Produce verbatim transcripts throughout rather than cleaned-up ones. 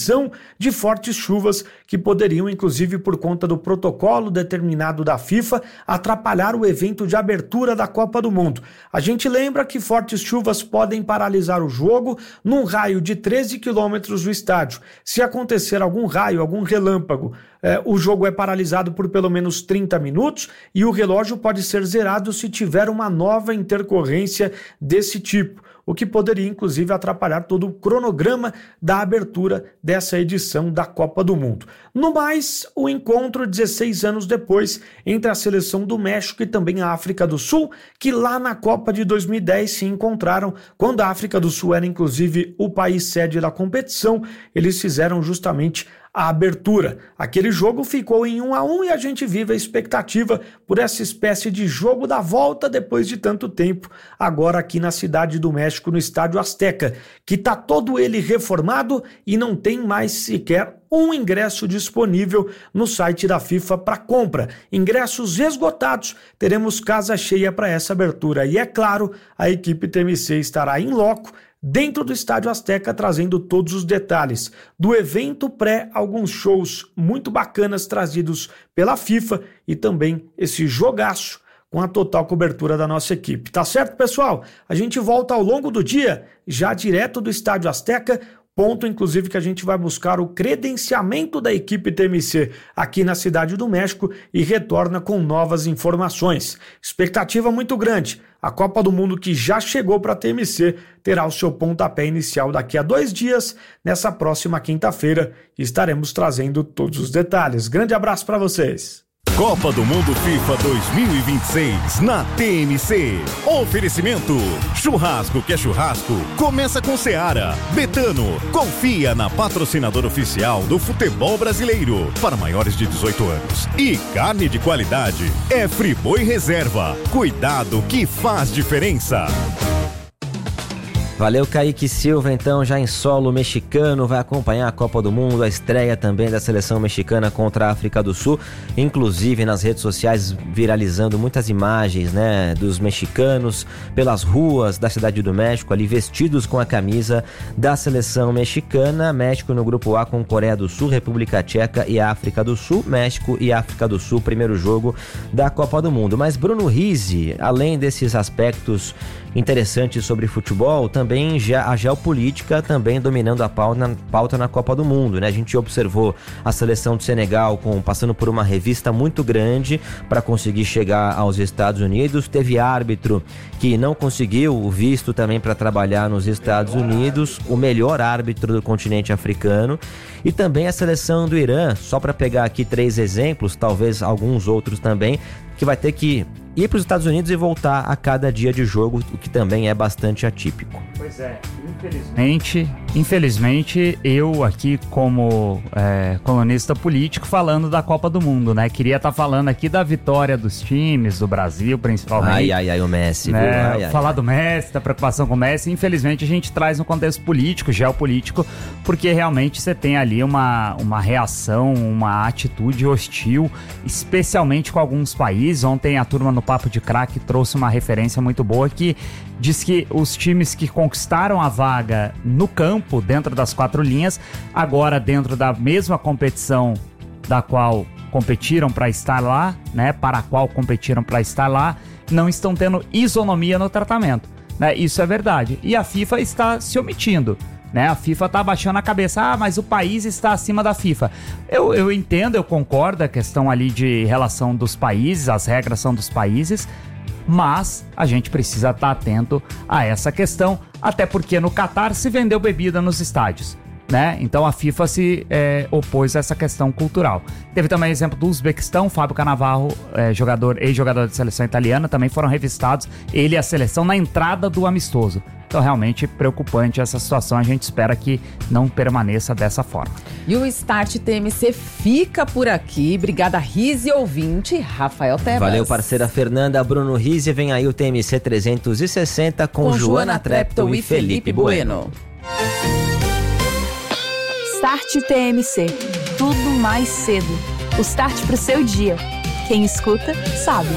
previsão de fortes chuvas que poderiam, inclusive por conta do protocolo determinado da FIFA, atrapalhar o evento de abertura da Copa do Mundo. A gente lembra que fortes chuvas podem paralisar o jogo num raio de treze quilômetros do estádio. Se acontecer algum raio, algum relâmpago, eh, o jogo é paralisado por pelo menos trinta minutos e o relógio pode ser zerado se tiver uma nova intercorrência desse tipo, o que poderia inclusive atrapalhar todo o cronograma da abertura dessa edição da Copa do Mundo. No mais, o encontro dezesseis anos depois entre a seleção do México e também a África do Sul, que lá na Copa de dois mil e dez se encontraram, quando a África do Sul era inclusive o país sede da competição, eles fizeram justamente a abertura. Aquele jogo ficou em um a um e a gente vive a expectativa por essa espécie de jogo da volta depois de tanto tempo, agora aqui na Cidade do México, no Estádio Azteca, que está todo ele reformado e não tem mais sequer um ingresso disponível no site da FIFA para compra. Ingressos esgotados, teremos casa cheia para essa abertura e, é claro, a equipe T M C estará em loco dentro do Estádio Azteca, trazendo todos os detalhes do evento pré, alguns shows muito bacanas trazidos pela FIFA e também esse jogaço com a total cobertura da nossa equipe. Tá certo, pessoal? A gente volta ao longo do dia, já direto do Estádio Azteca, ponto inclusive que a gente vai buscar o credenciamento da equipe T M C aqui na Cidade do México e retorna com novas informações. Expectativa muito grande. A Copa do Mundo, que já chegou para a T M C, terá o seu pontapé inicial daqui a dois dias, nessa próxima quinta-feira, e estaremos trazendo todos os detalhes. Grande abraço para vocês! Copa do Mundo FIFA dois mil e vinte e seis na T M C. Oferecimento: churrasco que é churrasco, começa com Seara. Betano, confia na patrocinadora oficial do futebol brasileiro para maiores de dezoito anos. E carne de qualidade é Friboi Reserva. Cuidado que faz diferença. Valeu, Kaique Silva, então, já em solo mexicano, vai acompanhar a Copa do Mundo, a estreia também da seleção mexicana contra a África do Sul, inclusive nas redes sociais viralizando muitas imagens, né, dos mexicanos pelas ruas da Cidade do México, ali vestidos com a camisa da seleção mexicana. México no grupo A com Coreia do Sul, República Tcheca e África do Sul. México e África do Sul, primeiro jogo da Copa do Mundo. Mas Bruno Rizzi, além desses aspectos interessantes sobre futebol, também já a geopolítica também dominando a pauta, pauta na Copa do Mundo, né? A gente observou a seleção do Senegal com, passando por uma revista muito grande para conseguir chegar aos Estados Unidos. Teve árbitro que não conseguiu o visto também para trabalhar nos Estados Unidos, o melhor árbitro do continente africano. E também a seleção do Irã, só para pegar aqui três exemplos, talvez alguns outros também, que vai ter que ir para os Estados Unidos e voltar a cada dia de jogo, o que também é bastante atípico. Pois é, infelizmente, infelizmente eu aqui como é, colunista político falando da Copa do Mundo, né? Queria estar tá falando aqui da vitória dos times, do Brasil principalmente. Ai, ai, ai, o Messi. Né? Viu? Ai, ai, falar ai. do Messi, da preocupação com o Messi. Infelizmente a gente traz um contexto político, geopolítico, porque realmente você tem ali uma, uma reação, uma atitude hostil, especialmente com alguns países. Ontem a turma no Papo de Craque trouxe uma referência muito boa que diz que os times que conquistaram a vaga no campo, dentro das quatro linhas, agora dentro da mesma competição da qual competiram para estar lá, né, para a qual competiram para estar lá, não estão tendo isonomia no tratamento, né? Isso é verdade. E a FIFA está se omitindo, né? A FIFA está abaixando a cabeça. Ah, mas o país está acima da FIFA. Eu, eu entendo, eu concordo, a questão ali de relação dos países, as regras são dos países, mas a gente precisa estar atento a essa questão, até porque no Catar se vendeu bebida nos estádios, né? Então a FIFA se é, opôs a essa questão cultural. Teve também o exemplo do Uzbequistão, Fábio Cannavaro, é, jogador, ex-jogador da seleção italiana, também foram revistados, ele e a seleção, na entrada do amistoso. Então, realmente preocupante essa situação. A gente espera que não permaneça dessa forma. E o Start T M C fica por aqui. Obrigada, Rizzi, ouvinte, Rafael Tebas. Valeu, parceira Fernanda. Bruno Rizzi, vem aí o T M C trezentos e sessenta com, com Joana Treptow e Felipe Bueno. Start T M C. Tudo mais cedo. O start pro seu dia. Quem escuta, sabe.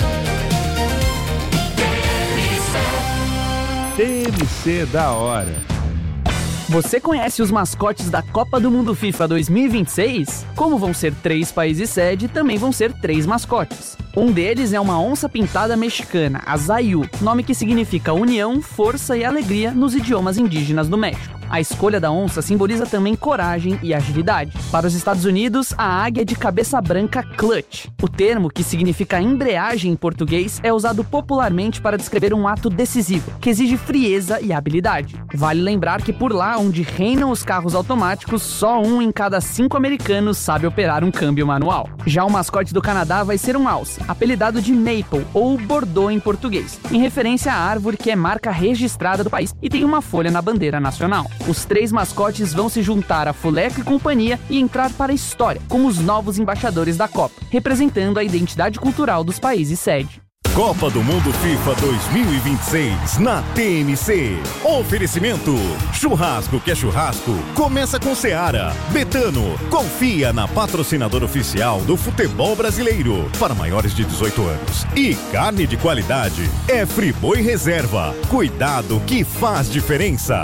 T M C da hora. Você conhece os mascotes da Copa do Mundo FIFA dois mil e vinte e seis? Como vão ser três países sede, também vão ser três mascotes. Um deles é uma onça pintada mexicana, a Zayu, nome que significa união, força e alegria nos idiomas indígenas do México. A escolha da onça simboliza também coragem e agilidade. Para os Estados Unidos, a águia de cabeça branca clutch. O termo, que significa embreagem em português, é usado popularmente para descrever um ato decisivo, que exige frieza e habilidade. Vale lembrar que por lá, onde reinam os carros automáticos, só um em cada cinco americanos sabe operar um câmbio manual. Já o mascote do Canadá vai ser um alce, apelidado de Maple, ou Bordeaux em português, em referência à árvore que é marca registrada do país e tem uma folha na bandeira nacional. Os três mascotes vão se juntar a Fuleco e companhia e entrar para a história como os novos embaixadores da Copa, representando a identidade cultural dos países sede. Copa do Mundo FIFA dois mil e vinte e seis na T M C. Oferecimento: churrasco que é churrasco, começa com Seara. Betano, confia na patrocinadora oficial do futebol brasileiro para maiores de dezoito anos. E carne de qualidade é Friboi Reserva. Cuidado que faz diferença.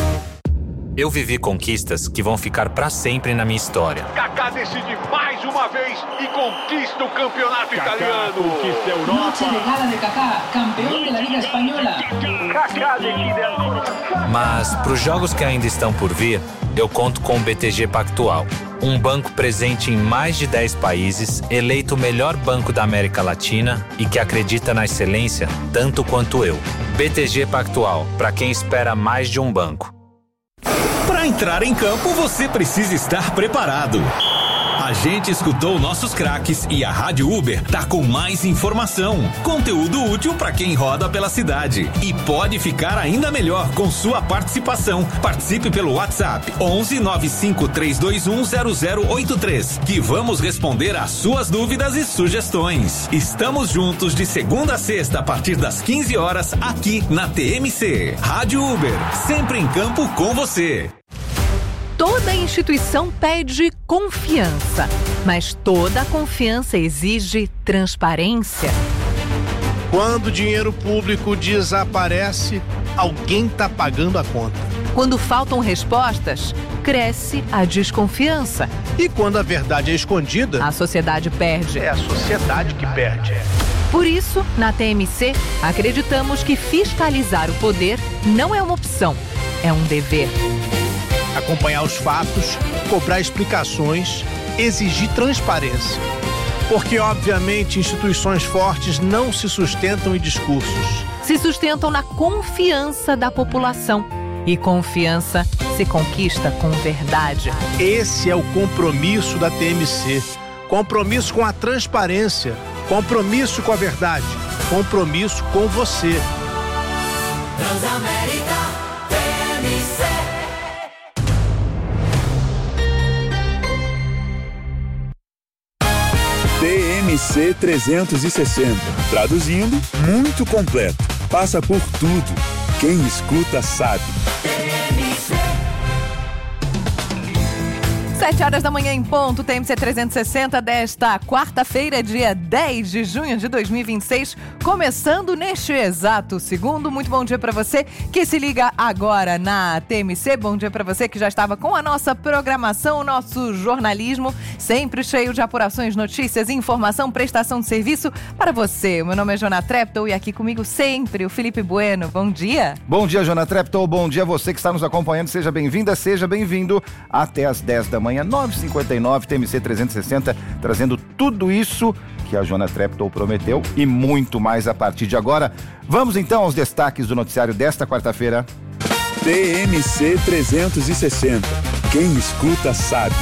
Eu vivi conquistas que vão ficar pra sempre na minha história. Kaká decide mais uma vez e conquista o campeonato Kaká italiano. Conquista a Europa. Noche de gala de Kaká, campeão da Liga Espanhola. Kaká decide a... Mas pros jogos que ainda estão por vir, eu conto com o B T G Pactual. Um banco presente em mais de dez países, eleito o melhor banco da América Latina e que acredita na excelência tanto quanto eu. B T G Pactual, para quem espera mais de um banco. Para entrar em campo, você precisa estar preparado. A gente escutou nossos craques e a Rádio Uber tá com mais informação, conteúdo útil para quem roda pela cidade. E pode ficar ainda melhor com sua participação. Participe pelo WhatsApp onze nove cinco três dois um zero zero oito três, que vamos responder às suas dúvidas e sugestões. Estamos juntos de segunda a sexta a partir das quinze horas aqui na T M C. Rádio Uber, sempre em campo com você. Toda instituição pede confiança, mas toda confiança exige transparência. Quando o dinheiro público desaparece, alguém está pagando a conta. Quando faltam respostas, cresce a desconfiança. E quando a verdade é escondida, a sociedade perde. É a sociedade que perde. Por isso, na T M C, acreditamos que fiscalizar o poder não é uma opção, é um dever. Acompanhar os fatos, cobrar explicações, exigir transparência. Porque, obviamente, instituições fortes não se sustentam em discursos. Se sustentam na confiança da população. E confiança se conquista com verdade. Esse é o compromisso da T M C. Compromisso com a transparência. Compromisso com a verdade. Compromisso com você. Transamérica T M C. T M C trezentos e sessenta. Traduzindo, muito completo. Passa por tudo. Quem escuta sabe. Sete horas da manhã em ponto, T M C trezentos e sessenta desta quarta-feira, dia dez de junho de dois mil e vinte e seis, começando neste exato segundo. Muito bom dia para você que se liga agora na T M C, bom dia para você que já estava com a nossa programação, o nosso jornalismo, sempre cheio de apurações, notícias, informação, prestação de serviço para você. O meu nome é Jona Treptow e aqui comigo sempre o Felipe Bueno. Bom dia. Bom dia, Jona Treptow, bom dia a você que está nos acompanhando, seja bem-vinda, seja bem-vindo até as dez da manhã. nove e cinquenta e nove, T M C trezentos e sessenta, trazendo tudo isso que a Jona Treptow prometeu e muito mais a partir de agora. Vamos então aos destaques do noticiário desta quarta-feira. T M C trezentos e sessenta. Quem escuta sabe.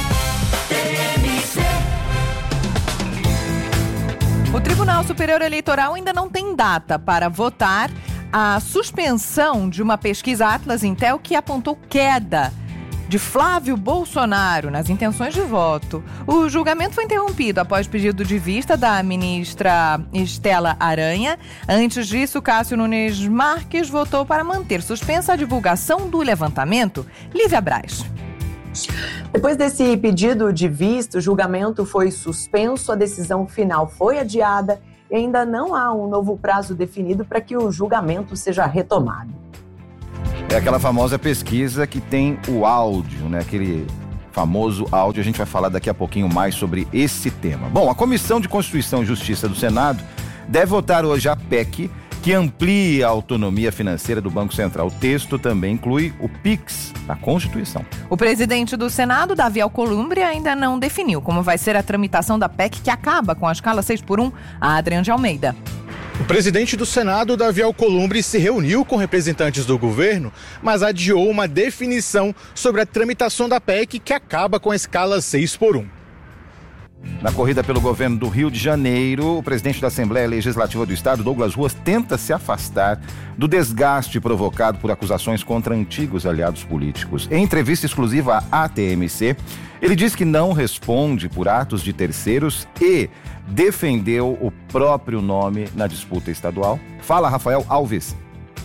O Tribunal Superior Eleitoral ainda não tem data para votar a suspensão de uma pesquisa Atlas Intel que apontou queda de Flávio Bolsonaro nas intenções de voto. O julgamento foi interrompido após pedido de vista da ministra Estela Aranha. Antes disso, Cássio Nunes Marques votou para manter suspensa a divulgação do levantamento. Lívia Braz. Depois desse pedido de vista, o julgamento foi suspenso, a decisão final foi adiada e ainda não há um novo prazo definido para que o julgamento seja retomado. É aquela famosa pesquisa que tem o áudio, né? Aquele famoso áudio. A gente vai falar daqui a pouquinho mais sobre esse tema. Bom, a Comissão de Constituição e Justiça do Senado deve votar hoje a P E C que amplia a autonomia financeira do Banco Central. O texto também inclui o Pix na Constituição. O presidente do Senado, Davi Alcolumbre, ainda não definiu como vai ser a tramitação da P E C que acaba com a escala seis por um, a Adriano de Almeida. O presidente do Senado, Davi Alcolumbre, se reuniu com representantes do governo, mas adiou uma definição sobre a tramitação da P E C que acaba com a escala seis por um. Na corrida pelo governo do Rio de Janeiro, o presidente da Assembleia Legislativa do Estado, Douglas Ruas, tenta se afastar do desgaste provocado por acusações contra antigos aliados políticos. Em entrevista exclusiva à T M C, ele diz que não responde por atos de terceiros e defendeu o próprio nome na disputa estadual. Fala, Rafael Alves.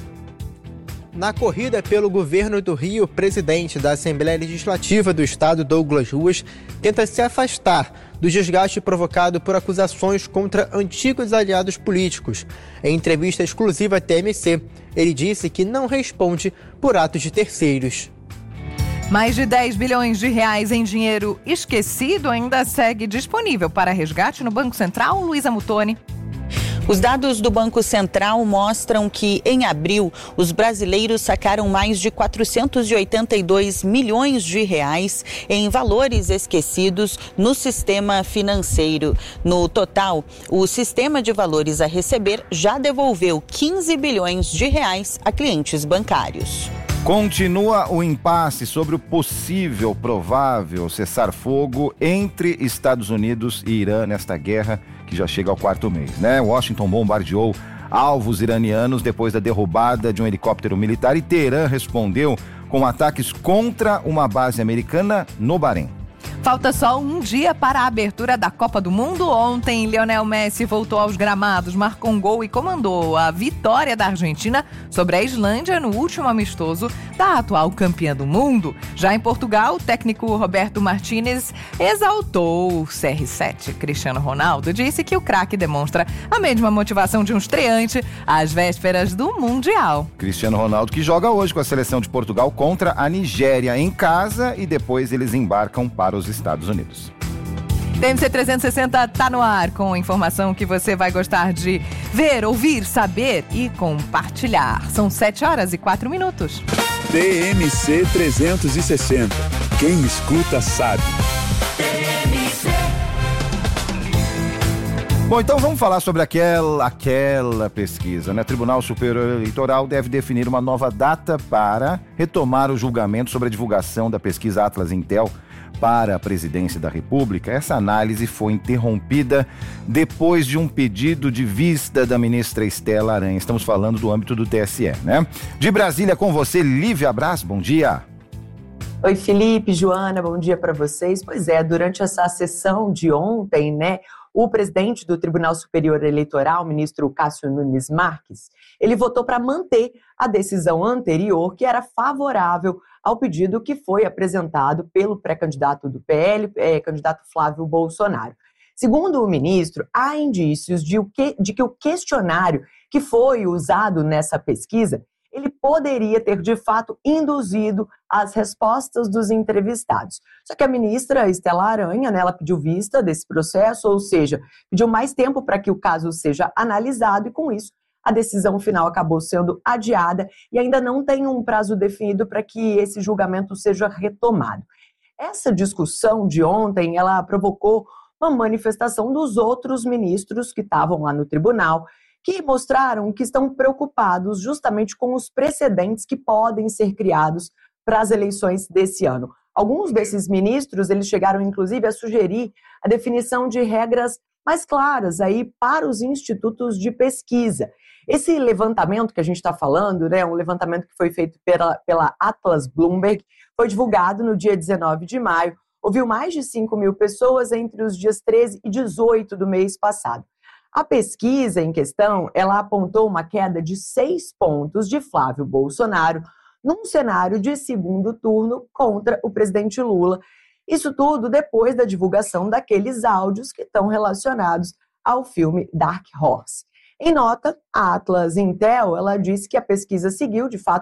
Na corrida pelo governo do Rio, o presidente da Assembleia Legislativa do Estado, Douglas Ruas, tenta se afastar do desgaste provocado por acusações contra antigos aliados políticos. Em entrevista exclusiva à T M C, ele disse que não responde por atos de terceiros. Mais de dez bilhões de reais em dinheiro esquecido ainda segue disponível para resgate no Banco Central. Luísa Mutoni. Os dados do Banco Central mostram que, em abril, os brasileiros sacaram mais de quatrocentos e oitenta e dois milhões de reais em valores esquecidos no sistema financeiro. No total, o sistema de valores a receber já devolveu quinze bilhões de reais a clientes bancários. Continua o impasse sobre o possível, provável cessar-fogo entre Estados Unidos e Irã nesta guerra que já chega ao quarto mês, né? Washington bombardeou alvos iranianos depois da derrubada de um helicóptero militar e Teherã respondeu com ataques contra uma base americana no Bahrein. Falta só um dia para a abertura da Copa do Mundo. Ontem, Lionel Messi voltou aos gramados, marcou um gol e comandou a vitória da Argentina sobre a Islândia no último amistoso da atual campeã do mundo. Já em Portugal, o técnico Roberto Martínez exaltou o C R sete. Cristiano Ronaldo disse que o craque demonstra a mesma motivação de um estreante às vésperas do Mundial. Cristiano Ronaldo que joga hoje com a seleção de Portugal contra a Nigéria em casa e depois eles embarcam para os Estados Unidos. T M C trezentos e sessenta está no ar com informação que você vai gostar de ver, ouvir, saber e compartilhar. São sete horas e quatro minutos. T M C trezentos e sessenta. Quem escuta sabe. Bom, então vamos falar sobre aquela, aquela pesquisa, né? O Tribunal Superior Eleitoral deve definir uma nova data para retomar o julgamento sobre a divulgação da pesquisa Atlas Intel para a presidência da República. Essa análise foi interrompida depois de um pedido de vista da ministra Estela Aranha. Estamos falando do âmbito do T S E, né? De Brasília com você, Lívia Braz, bom dia. Oi, Felipe, Joana, bom dia para vocês. Pois é, durante essa sessão de ontem, né, o presidente do Tribunal Superior Eleitoral, ministro Cássio Nunes Marques, ele votou para manter a decisão anterior, que era favorável ao pedido que foi apresentado pelo pré-candidato do P L, é, candidato Flávio Bolsonaro. Segundo o ministro, há indícios de, o que, de que o questionário que foi usado nessa pesquisa, ele poderia ter, de fato, induzido as respostas dos entrevistados. Só que a ministra Estela Aranha, né, ela pediu vista desse processo, ou seja, pediu mais tempo para que o caso seja analisado e, com isso, a decisão final acabou sendo adiada e ainda não tem um prazo definido para que esse julgamento seja retomado. Essa discussão de ontem, ela provocou uma manifestação dos outros ministros que estavam lá no tribunal, que mostraram que estão preocupados justamente com os precedentes que podem ser criados para as eleições desse ano. Alguns desses ministros, eles chegaram inclusive a sugerir a definição de regras mais claras aí para os institutos de pesquisa. Esse levantamento que a gente está falando, né, um levantamento que foi feito pela, pela Atlas Bloomberg, foi divulgado no dia dezenove de maio, ouviu mais de cinco mil pessoas entre os dias treze e dezoito do mês passado. A pesquisa em questão, ela apontou uma queda de seis pontos de Flávio Bolsonaro num cenário de segundo turno contra o presidente Lula. Isso tudo depois da divulgação daqueles áudios que estão relacionados ao filme Dark Horse. Em nota, a Atlas Intel, ela disse que a pesquisa seguiu, de fato,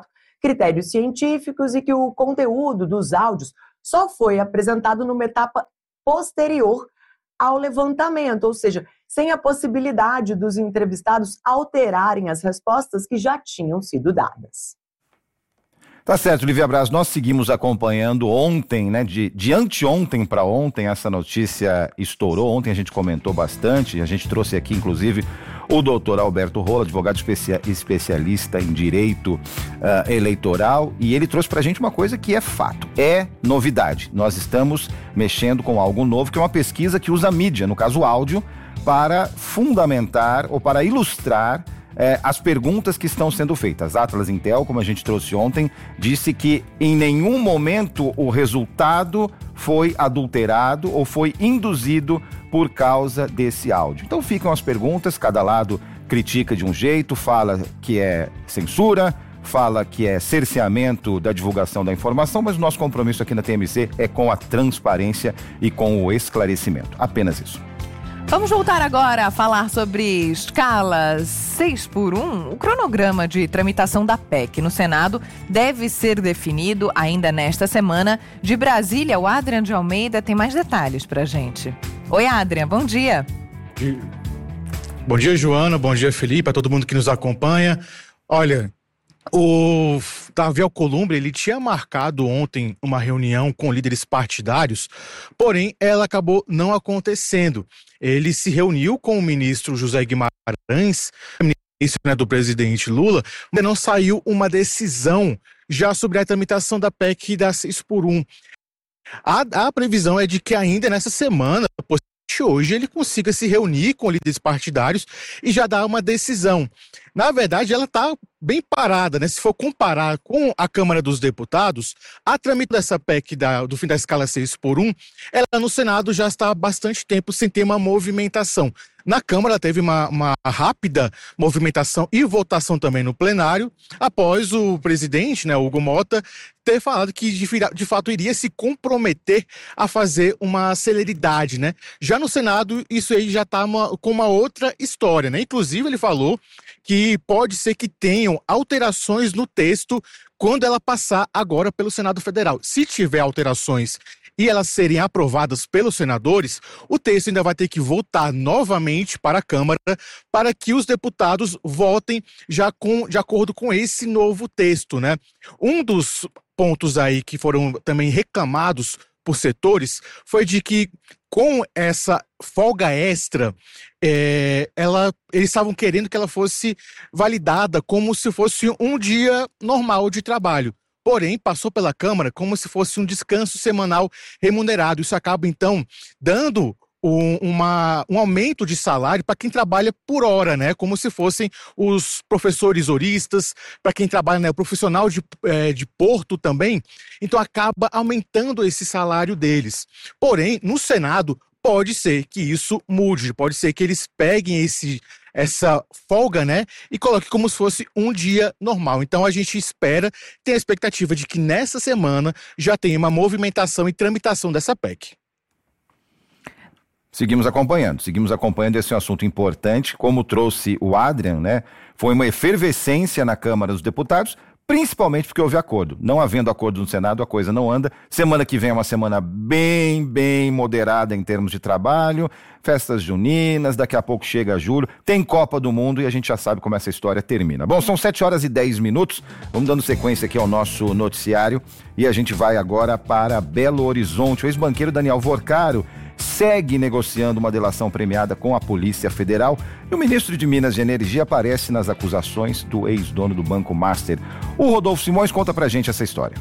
critérios científicos e que o conteúdo dos áudios só foi apresentado numa etapa posterior ao levantamento, ou seja, sem a possibilidade dos entrevistados alterarem as respostas que já tinham sido dadas. Tá certo, Lívia Braz, nós seguimos acompanhando ontem, né, de, de anteontem para ontem, essa notícia estourou, ontem a gente comentou bastante, a gente trouxe aqui inclusive o doutor Alberto Rola, advogado especia, especialista em direito uh, eleitoral, e ele trouxe pra gente uma coisa que é fato, é novidade. Nós estamos mexendo com algo novo, que é uma pesquisa que usa mídia, no caso áudio, para fundamentar ou para ilustrar É, as perguntas que estão sendo feitas. Atlas Intel, como a gente trouxe ontem, disse que em nenhum momento o resultado foi adulterado ou foi induzido por causa desse áudio. Então ficam as perguntas, cada lado critica de um jeito, fala que é censura, fala que é cerceamento da divulgação da informação, mas o nosso compromisso aqui na T M C é com a transparência e com o esclarecimento. Apenas isso. Vamos voltar agora a falar sobre escala seis por um. O cronograma de tramitação da P E C no Senado deve ser definido ainda nesta semana. De Brasília, o Adrian de Almeida tem mais detalhes pra gente. Oi, Adrian, bom dia. Bom dia, Joana, bom dia, Felipe, a todo mundo que nos acompanha. Olha, o Davi Alcolumbre, ele tinha marcado ontem uma reunião com líderes partidários, porém ela acabou não acontecendo. Ele se reuniu com o ministro José Guimarães, ministro, né, do presidente Lula, mas não saiu uma decisão já sobre a tramitação da P E C da seis por um. A, a previsão é de que ainda nessa semana, hoje, ele consiga se reunir com líderes partidários e já dar uma decisão. Na verdade, ela está bem parada, né? Se for comparar com a Câmara dos Deputados, a tramitação dessa P E C da, do fim da escala seis por um, ela no Senado já está há bastante tempo sem ter uma movimentação. Na Câmara teve uma, uma rápida movimentação e votação também no plenário, após o presidente, né, Hugo Mota, ter falado que de, de fato iria se comprometer a fazer uma celeridade, né? Já no Senado, isso aí já está com uma outra história, né? Inclusive, ele falou que pode ser que tenham alterações no texto quando ela passar agora pelo Senado Federal. Se tiver alterações e elas serem aprovadas pelos senadores, o texto ainda vai ter que voltar novamente para a Câmara para que os deputados votem já com, de acordo com esse novo texto, né? Um dos pontos aí que foram também reclamados por setores foi de que com essa folga extra, é, ela, eles estavam querendo que ela fosse validada como se fosse um dia normal de trabalho. Porém, passou pela Câmara como se fosse um descanso semanal remunerado. Isso acaba, então, dando um, uma, um aumento de salário para quem trabalha por hora, né? Como se fossem os professores horistas, para quem trabalha, né, o profissional de, é, de porto também. Então, acaba aumentando esse salário deles. Porém, no Senado, pode ser que isso mude, pode ser que eles peguem esse... essa folga, né, e coloque como se fosse um dia normal. Então a gente espera, tem a expectativa de que nessa semana já tenha uma movimentação e tramitação dessa P E C. Seguimos acompanhando, seguimos acompanhando esse assunto importante, como trouxe o Adrian, né, foi uma efervescência na Câmara dos Deputados, principalmente porque houve acordo. Não havendo acordo no Senado, a coisa não anda. Semana que vem é uma semana bem, bem moderada em termos de trabalho, festas juninas, daqui a pouco chega julho, tem Copa do Mundo e a gente já sabe como essa história termina. Bom, são sete horas e dez minutos, vamos dando sequência aqui ao nosso noticiário e a gente vai agora para Belo Horizonte. O ex-banqueiro Daniel Vorcaro segue negociando uma delação premiada com a Polícia Federal e o ministro de Minas e Energia aparece nas acusações do ex-dono do Banco Master. O Rodolfo Simões conta pra gente essa história.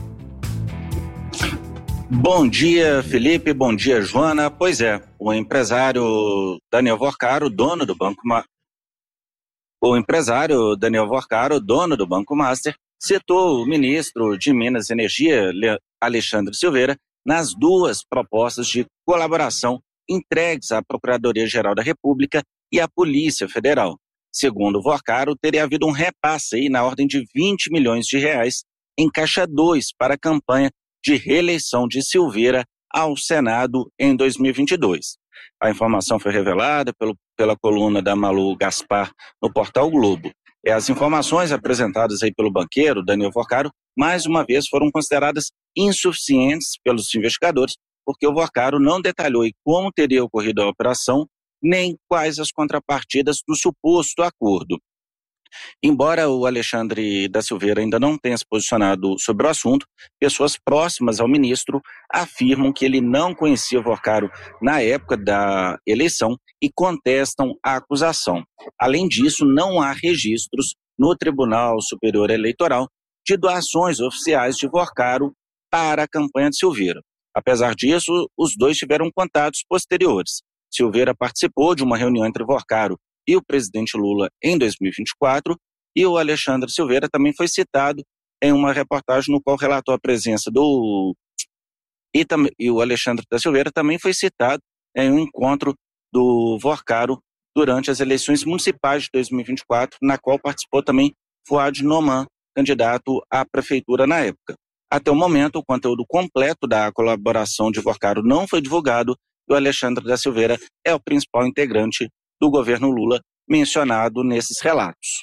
Bom dia, Felipe, bom dia, Joana. Pois é, o empresário Daniel Vorcaro, dono do Banco Ma... o empresário Daniel Vorcaro, dono do Banco Master, citou o ministro de Minas e Energia, Alexandre Silveira, nas duas propostas de colaboração entregues à Procuradoria-Geral da República e à Polícia Federal. Segundo Vorcaro, teria havido um repasse aí na ordem de vinte milhões de reais em caixa dois para a campanha de reeleição de Silveira ao Senado em dois mil e vinte e dois. A informação foi revelada pelo, pela coluna da Malu Gaspar no portal Globo. É, as informações apresentadas aí pelo banqueiro Daniel Vorcaro, mais uma vez, foram consideradas insuficientes pelos investigadores, porque o Vorcaro não detalhou como teria ocorrido a operação, nem quais as contrapartidas do suposto acordo. Embora o Alexandre da Silveira ainda não tenha se posicionado sobre o assunto, pessoas próximas ao ministro afirmam que ele não conhecia Vorcaro na época da eleição e contestam a acusação. Além disso, não há registros no Tribunal Superior Eleitoral de doações oficiais de Vorcaro para a campanha de Silveira. Apesar disso, os dois tiveram contatos posteriores. Silveira participou de uma reunião entre Vorcaro e o presidente Lula em dois mil e vinte e quatro, e o Alexandre Silveira também foi citado em uma reportagem no qual relatou a presença do... E, tam... e o Alexandre da Silveira também foi citado em um encontro do Vorcaro durante as eleições municipais de dois mil e vinte e quatro, na qual participou também Fuad Noman, candidato à prefeitura na época. Até o momento, o conteúdo completo da colaboração de Vorcaro não foi divulgado e o Alexandre da Silveira é o principal integrante do governo Lula mencionado nesses relatos.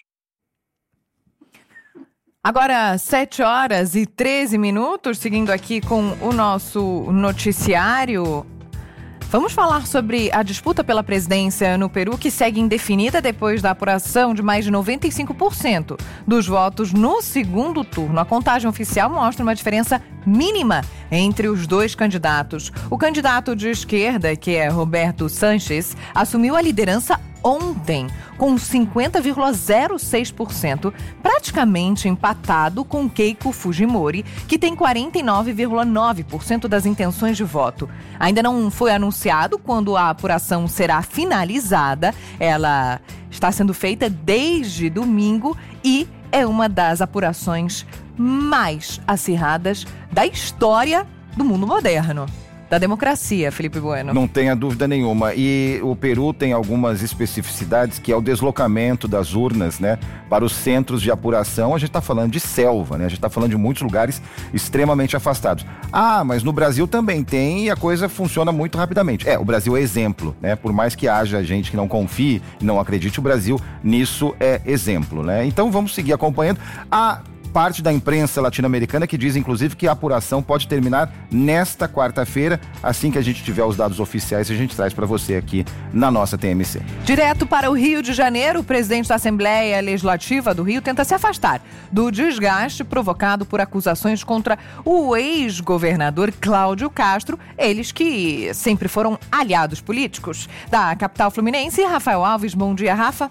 Agora, sete horas e treze minutos, seguindo aqui com o nosso noticiário. Vamos falar sobre a disputa pela presidência no Peru, que segue indefinida depois da apuração de mais de noventa e cinco por cento dos votos no segundo turno. A contagem oficial mostra uma diferença mínima entre os dois candidatos. O candidato de esquerda, que é Roberto Sánchez, assumiu a liderança ontem, com cinquenta vírgula zero seis por cento, praticamente empatado com Keiko Fujimori, que tem quarenta e nove vírgula nove por cento das intenções de voto. Ainda não foi anunciado quando a apuração será finalizada. Ela está sendo feita desde domingo e é uma das apurações mais acirradas da história do mundo moderno. Da democracia, Felipe Bueno. Não tenha dúvida nenhuma. E o Peru tem algumas especificidades, que é o deslocamento das urnas, né, para os centros de apuração. A gente está falando de selva, né? A gente está falando de muitos lugares extremamente afastados. Ah, mas no Brasil também tem e a coisa funciona muito rapidamente. É, o Brasil é exemplo, né? Por mais que haja gente que não confie, não acredite, o Brasil nisso é exemplo, né? Então vamos seguir acompanhando. A parte da imprensa latino-americana que diz, inclusive, que a apuração pode terminar nesta quarta-feira. Assim que a gente tiver os dados oficiais, a gente traz para você aqui na nossa T M C. Direto para o Rio de Janeiro, o presidente da Assembleia Legislativa do Rio tenta se afastar do desgaste provocado por acusações contra o ex-governador Cláudio Castro, eles que sempre foram aliados políticos. Da capital fluminense, Rafael Alves, bom dia, Rafa.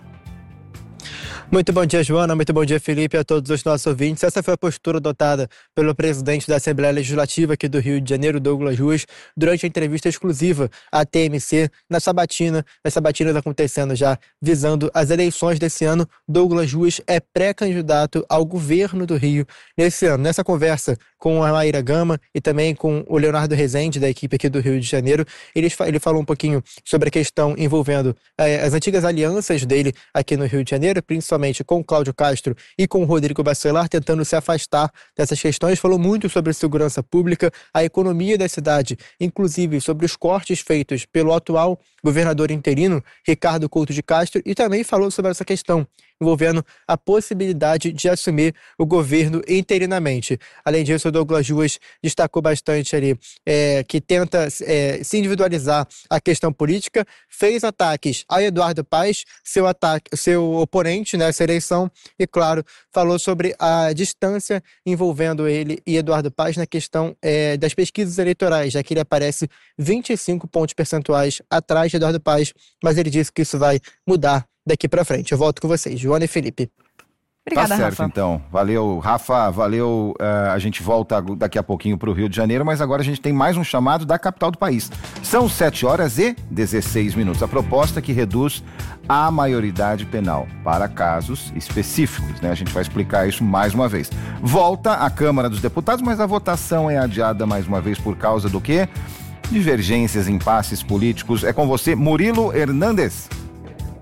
Muito bom dia, Joana. Muito bom dia, Felipe, a todos os nossos ouvintes. Essa foi a postura adotada pelo presidente da Assembleia Legislativa aqui do Rio de Janeiro, Douglas Ruas, durante a entrevista exclusiva à T M C na sabatina. As sabatinas acontecendo já visando as eleições desse ano. Douglas Ruas é pré-candidato ao governo do Rio nesse ano. Nessa conversa com a Maíra Gama e também com o Leonardo Rezende, da equipe aqui do Rio de Janeiro, ele, ele falou um pouquinho sobre a questão envolvendo eh, as antigas alianças dele aqui no Rio de Janeiro, principalmente com o Cláudio Castro e com o Rodrigo Bacelar, tentando se afastar dessas questões. Falou muito sobre segurança pública, a economia da cidade, inclusive sobre os cortes feitos pelo atual governador interino, Ricardo Couto de Castro, e também falou sobre essa questão envolvendo a possibilidade de assumir o governo interinamente. Além disso, o Douglas Ruas destacou bastante ali é, que tenta é, se individualizar a questão política, fez ataques a Eduardo Paes, seu, ataque, seu oponente nessa eleição, e, claro, falou sobre a distância envolvendo ele e Eduardo Paes na questão é, das pesquisas eleitorais, já que ele aparece vinte e cinco pontos percentuais atrás de Eduardo Paes, mas ele disse que isso vai mudar daqui pra frente. Eu volto com vocês, Joana e Felipe. Obrigada, tá certo, Rafa. Então. Valeu, Rafa, valeu. Uh, a gente volta daqui a pouquinho pro Rio de Janeiro, mas agora a gente tem mais um chamado da capital do país. São sete horas e dezesseis minutos. A proposta que reduz a maioridade penal para casos específicos, né? A gente vai explicar isso mais uma vez. Volta à Câmara dos Deputados, mas a votação é adiada mais uma vez por causa do quê? Divergências, impasses políticos. É com você, Murilo Hernandes.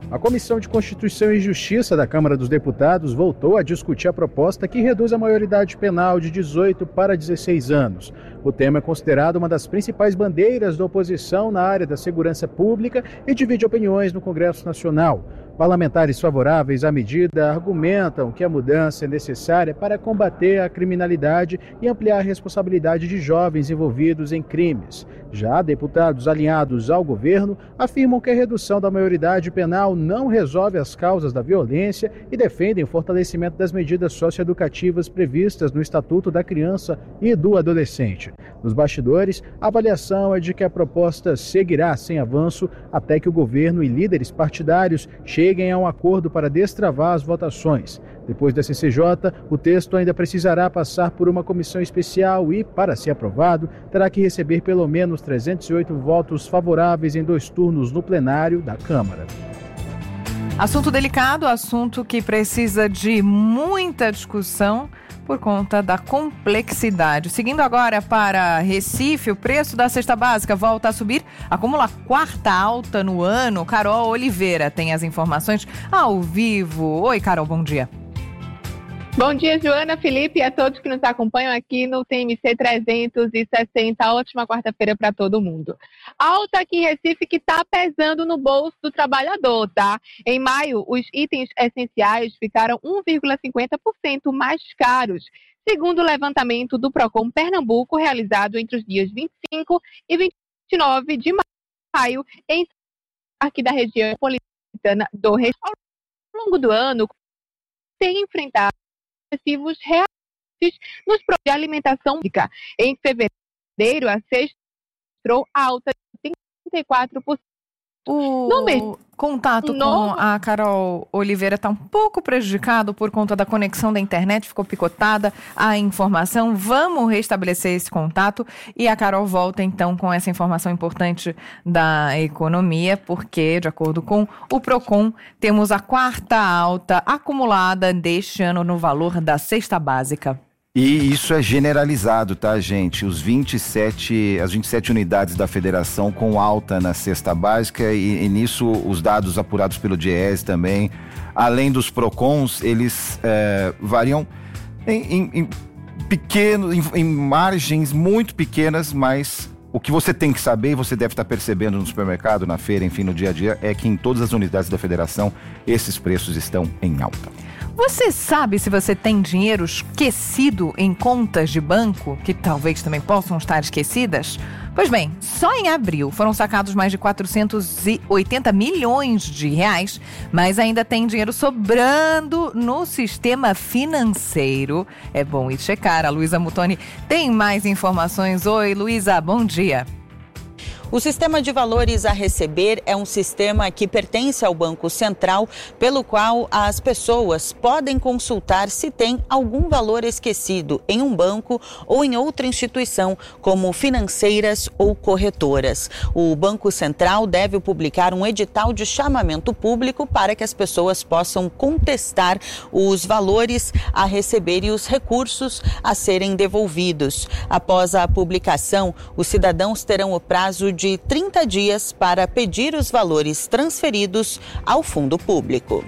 A Comissão de Constituição e Justiça da Câmara dos Deputados voltou a discutir a proposta que reduz a maioridade penal de dezoito para dezesseis anos. O tema é considerado uma das principais bandeiras da oposição na área da segurança pública e divide opiniões no Congresso Nacional. Parlamentares favoráveis à medida argumentam que a mudança é necessária para combater a criminalidade e ampliar a responsabilidade de jovens envolvidos em crimes. Já deputados alinhados ao governo afirmam que a redução da maioridade penal não resolve as causas da violência e defendem o fortalecimento das medidas socioeducativas previstas no Estatuto da Criança e do Adolescente. Nos bastidores, a avaliação é de que a proposta seguirá sem avanço até que o governo e líderes partidários cheguem a um acordo para destravar as votações. Depois da C C J, o texto ainda precisará passar por uma comissão especial e, para ser aprovado, terá que receber pelo menos trezentos e oito votos favoráveis em dois turnos no plenário da Câmara. Assunto delicado, assunto que precisa de muita discussão por conta da complexidade. Seguindo agora para Recife, o preço da cesta básica volta a subir, acumula a quarta alta no ano. Carol Oliveira tem as informações ao vivo. Oi, Carol, bom dia. Bom dia, Joana, Felipe e a todos que nos acompanham aqui no T M C trezentos e sessenta. Ótima quarta-feira para todo mundo. Alta aqui em Recife que está pesando no bolso do trabalhador, tá? Em maio, os itens essenciais ficaram um vírgula cinquenta por cento mais caros, segundo o levantamento do Procon Pernambuco, realizado entre os dias vinte e cinco e vinte e nove de maio, em aqui da região metropolitana do Recife. Ao longo do ano, tem enfrentado excessivos reajustes nos produtos de alimentação básica. Em fevereiro, a cesta mostrou alta de trinta e quatro por cento. O no mês, contato no... com a Carol Oliveira está um pouco prejudicado por conta da conexão da internet, ficou picotada a informação. Vamos restabelecer esse contato e a Carol volta então com essa informação importante da economia, porque, de acordo com o Procon, temos a quarta alta acumulada deste ano no valor da cesta básica. E isso é generalizado, tá, gente? Os vinte e sete, as vinte e sete unidades da federação com alta na cesta básica e, e nisso os dados apurados pelo Diese também, além dos Procons, eles é, variam em, em, em pequenos, em, em margens muito pequenas, mas o que você tem que saber, e você deve estar percebendo no supermercado, na feira, enfim, no dia a dia, é que em todas as unidades da federação esses preços estão em alta. Você sabe se você tem dinheiro esquecido em contas de banco, que talvez também possam estar esquecidas? Pois bem, só em abril foram sacados mais de quatrocentos e oitenta milhões de reais, mas ainda tem dinheiro sobrando no sistema financeiro. É bom ir checar. A Luísa Mutoni tem mais informações. Oi, Luísa, bom dia. O sistema de valores a receber é um sistema que pertence ao Banco Central, pelo qual as pessoas podem consultar se tem algum valor esquecido em um banco ou em outra instituição, como financeiras ou corretoras. O Banco Central deve publicar um edital de chamamento público para que as pessoas possam contestar os valores a receber e os recursos a serem devolvidos. Após a publicação, os cidadãos terão o prazo de de trinta dias para pedir os valores transferidos ao fundo público.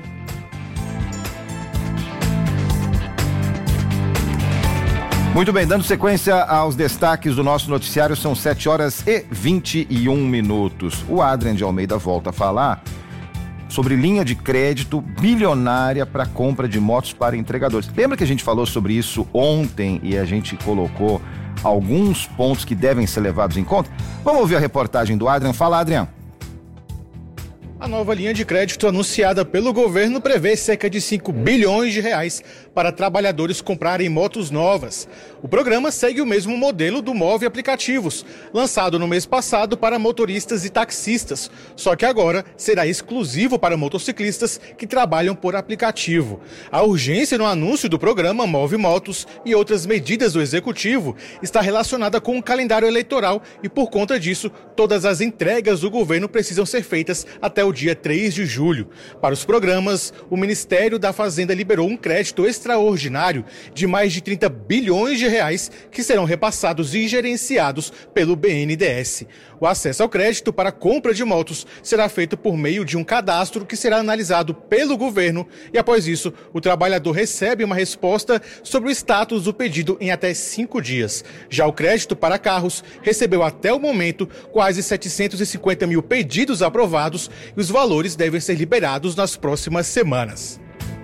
Muito bem, dando sequência aos destaques do nosso noticiário, são sete horas e vinte e um minutos. O Adrian de Almeida volta a falar sobre linha de crédito bilionária para compra de motos para entregadores. Lembra que a gente falou sobre isso ontem e a gente colocou alguns pontos que devem ser levados em conta? Vamos ouvir a reportagem do Adrian. Fala, Adrian. A nova linha de crédito anunciada pelo governo prevê cerca de cinco bilhões de reais para trabalhadores comprarem motos novas. O programa segue o mesmo modelo do Move Aplicativos, lançado no mês passado para motoristas e taxistas, só que agora será exclusivo para motociclistas que trabalham por aplicativo. A urgência no anúncio do programa Move Motos e outras medidas do executivo está relacionada com o calendário eleitoral e, por conta disso, todas as entregas do governo precisam ser feitas até o o dia três de julho. Para os programas, o Ministério da Fazenda liberou um crédito extraordinário de mais de trinta bilhões de reais que serão repassados e gerenciados pelo B N D E S. O acesso ao crédito para compra de motos será feito por meio de um cadastro que será analisado pelo governo e, após isso, o trabalhador recebe uma resposta sobre o status do pedido em até cinco dias. Já o crédito para carros recebeu até o momento quase setecentos e cinquenta mil pedidos aprovados e os valores devem ser liberados nas próximas semanas.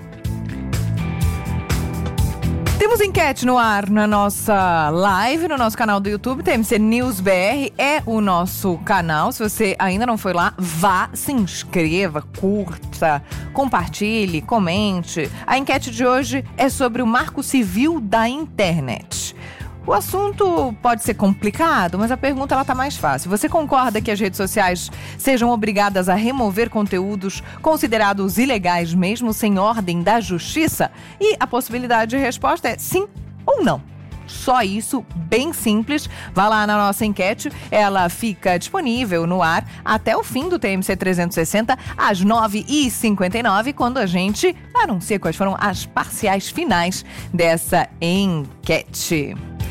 Temos enquete no ar na nossa live, no nosso canal do YouTube, T M C News B R é o nosso canal. Se você ainda não foi lá, vá, se inscreva, curta, compartilhe, comente. A enquete de hoje é sobre o Marco Civil da Internet. O assunto pode ser complicado, mas a pergunta ela tá mais fácil. Você concorda que as redes sociais sejam obrigadas a remover conteúdos considerados ilegais mesmo sem ordem da justiça? E a possibilidade de resposta é sim ou não. Só isso, bem simples. Vá lá na nossa enquete, ela fica disponível no ar até o fim do T M C trezentos e sessenta, às nove e cinquenta e nove, quando a gente anuncia quais foram as parciais finais dessa enquete.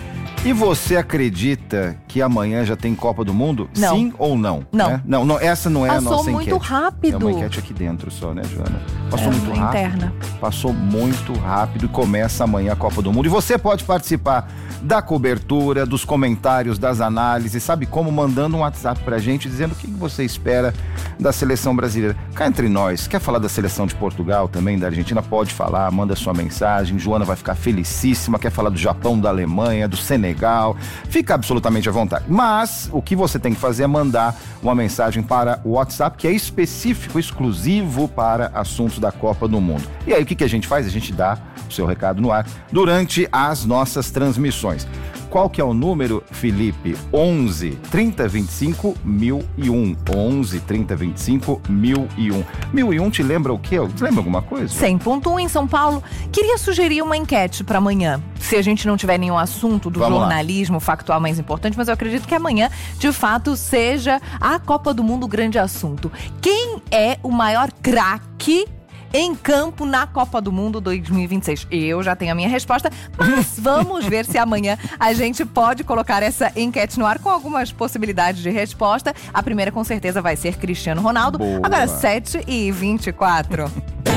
E você acredita que amanhã já tem Copa do Mundo? Não. Sim ou não? Não. Né? Não, não, essa não é Passou a nossa enquete. muito rápido. É uma enquete aqui dentro só, né, Joana? Passou É, muito rápido. interna. Passou muito rápido e começa amanhã a Copa do Mundo. E você pode participar da cobertura, dos comentários, das análises, sabe como? Mandando um WhatsApp pra gente dizendo o que você espera da seleção brasileira. Cá entre nós, quer falar da seleção de Portugal também, da Argentina? Pode falar, manda sua mensagem. Joana vai ficar felicíssima. Quer falar do Japão, da Alemanha, do Senegal? Fica absolutamente à vontade. Mas o que você tem que fazer é mandar uma mensagem para o WhatsApp, que é específico, exclusivo para assuntos da Copa do Mundo. E aí o que, que a gente faz? A gente dá o seu recado no ar durante as nossas transmissões. Qual que é o número, Felipe? onze, trinta, vinte e cinco, mil e um. onze, trinta, vinte e cinco, mil e um. mil e um te lembra o quê? Te lembra alguma coisa? cem ponto um em São Paulo. Queria sugerir uma enquete para amanhã. Se a gente não tiver nenhum assunto do Vamos jornalismo lá. factual mais importante, mas eu acredito que amanhã, de fato, seja a Copa do Mundo o grande assunto. Quem é o maior craque em campo na Copa do Mundo dois mil e vinte e seis? Eu já tenho a minha resposta, mas vamos ver se amanhã a gente pode colocar essa enquete no ar com algumas possibilidades de resposta. A primeira com certeza vai ser Cristiano Ronaldo. Boa. Agora sete e vinte e quatro.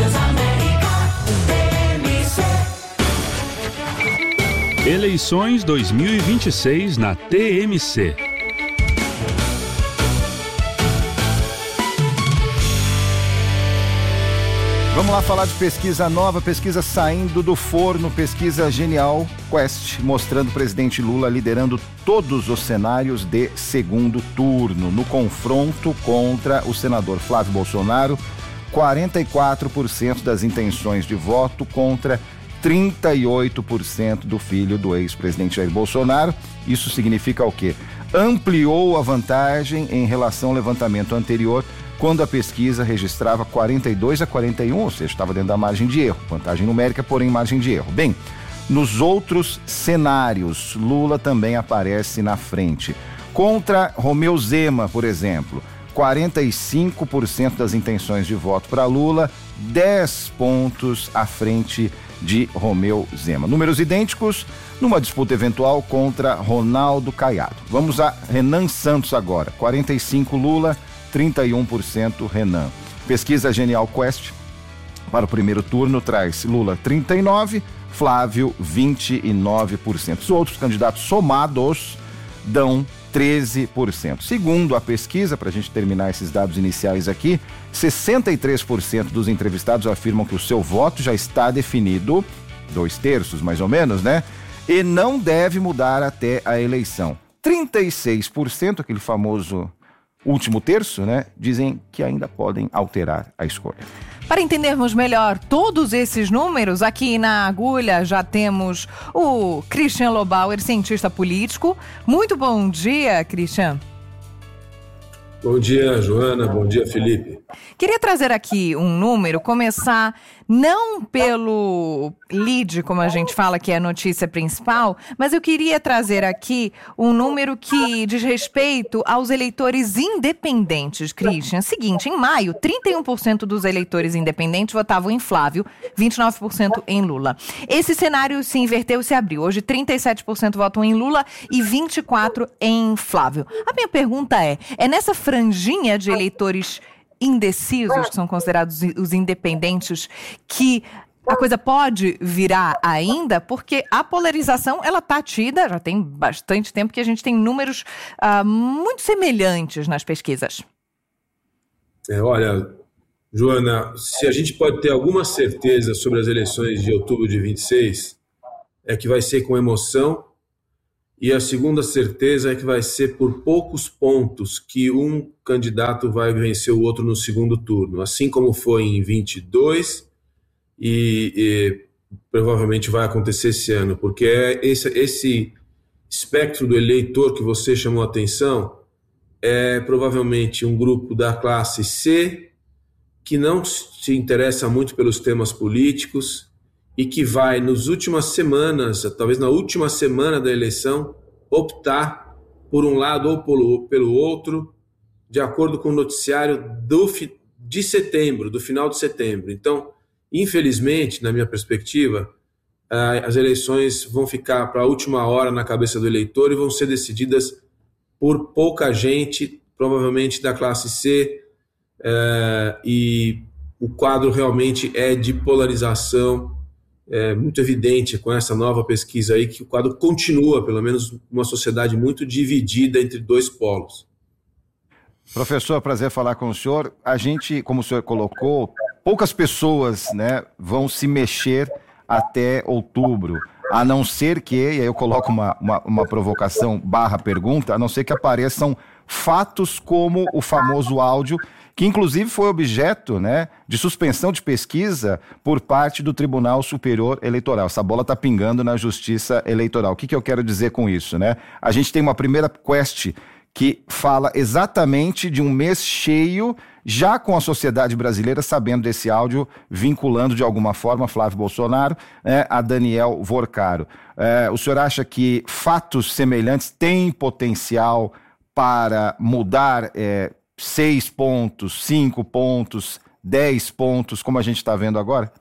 Eleições dois mil e vinte e seis na T M C. Vamos lá falar de pesquisa nova, pesquisa saindo do forno, pesquisa Genial Quest, mostrando o presidente Lula liderando todos os cenários de segundo turno. No confronto contra o senador Flávio Bolsonaro, quarenta e quatro por cento das intenções de voto contra trinta e oito por cento do filho do ex-presidente Jair Bolsonaro. Isso significa o quê? Ampliou a vantagem em relação ao levantamento anterior, quando a pesquisa registrava quarenta e dois a quarenta e um, ou seja, estava dentro da margem de erro. Vantagem numérica, porém margem de erro. Bem, nos outros cenários, Lula também aparece na frente. Contra Romeu Zema, por exemplo, quarenta e cinco por cento das intenções de voto para Lula, dez pontos à frente de Romeu Zema. Números idênticos numa disputa eventual contra Ronaldo Caiado. Vamos a Renan Santos agora. quarenta e cinco Lula, trinta e um por cento Renan. Pesquisa Genial Quest para o primeiro turno traz Lula trinta e nove por cento, Flávio vinte e nove por cento. Os outros candidatos somados dão treze por cento. Segundo a pesquisa, para a gente terminar esses dados iniciais aqui, sessenta e três por cento dos entrevistados afirmam que o seu voto já está definido, dois terços mais ou menos, né? E não deve mudar até a eleição. trinta e seis por cento, aquele famoso último terço, né? Dizem que ainda podem alterar a escolha. Para entendermos melhor todos esses números, aqui na agulha já temos o Christian Lobauer, cientista político. Muito bom dia, Christian. Bom dia, Joana. Bom dia, Felipe. Queria trazer aqui um número, começar não pelo lead, como a gente fala, que é a notícia principal, mas eu queria trazer aqui um número que diz respeito aos eleitores independentes, Christian. Seguinte, em maio, trinta e um por cento dos eleitores independentes votavam em Flávio, vinte e nove por cento em Lula. Esse cenário se inverteu, se abriu. Hoje, trinta e sete por cento votam em Lula e vinte e quatro por cento em Flávio. A minha pergunta é, é nessa franjinha de eleitores indecisos, que são considerados os independentes, que a coisa pode virar ainda? Porque a polarização, ela está tida, já tem bastante tempo que a gente tem números uh, muito semelhantes nas pesquisas. É, olha, Joana, se a gente pode ter alguma certeza sobre as eleições de outubro de vinte e seis, é que vai ser com emoção, e a segunda certeza é que vai ser por poucos pontos que um candidato vai vencer o outro no segundo turno, assim como foi em vinte e dois e, e provavelmente vai acontecer esse ano, porque é esse, esse espectro do eleitor que você chamou a atenção é provavelmente um grupo da classe C que não se interessa muito pelos temas políticos e que vai, nas últimas semanas, talvez na última semana da eleição, optar por um lado ou pelo, pelo outro, de acordo com o noticiário do, de setembro, do final de setembro. Então, infelizmente, na minha perspectiva, as eleições vão ficar para a última hora na cabeça do eleitor e vão ser decididas por pouca gente, provavelmente da classe C, e o quadro realmente é de polarização. É muito evidente com essa nova pesquisa aí que o quadro continua, pelo menos, uma sociedade muito dividida entre dois polos. Professor, prazer falar com o senhor. A gente, como o senhor colocou, poucas pessoas, né, vão se mexer até outubro, a não ser que, e aí eu coloco uma, uma, uma provocação barra pergunta, a não ser que apareçam fatos como o famoso áudio, que inclusive foi objeto, né, de suspensão de pesquisa por parte do Tribunal Superior Eleitoral. Essa bola está pingando na Justiça Eleitoral. O que, que eu quero dizer com isso, né? A gente tem uma primeira quest que fala exatamente de um mês cheio, já com a sociedade brasileira sabendo desse áudio, vinculando de alguma forma Flávio Bolsonaro, né, a Daniel Vorcaro. É, o senhor acha que fatos semelhantes têm potencial para mudar é, seis pontos, cinco pontos, dez pontos, como a gente está vendo agora?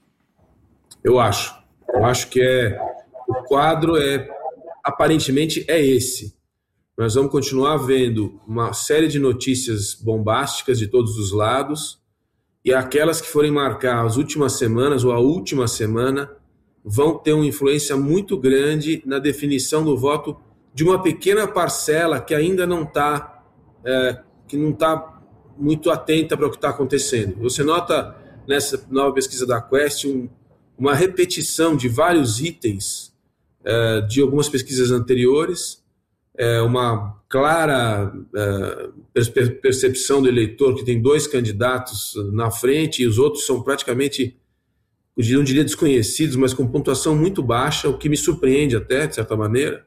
Eu acho. Eu acho que é, o quadro é, aparentemente é esse. Nós vamos continuar vendo uma série de notícias bombásticas de todos os lados, e aquelas que forem marcar as últimas semanas ou a última semana vão ter uma influência muito grande na definição do voto de uma pequena parcela que ainda não está é, que não está muito atenta para o que está acontecendo. Você nota nessa nova pesquisa da Quest um, uma repetição de vários itens é, de algumas pesquisas anteriores, é, uma clara é, percepção do eleitor que tem dois candidatos na frente e os outros são praticamente, eu não diria desconhecidos, mas com pontuação muito baixa, o que me surpreende até, de certa maneira.